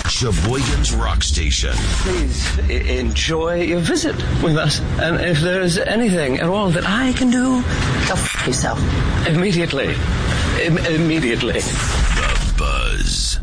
Sheboygan's Rock Station. Please enjoy your visit with us. And if there's anything at all that I can do, go f*** yourself. Immediately. Immediately. The Buzz.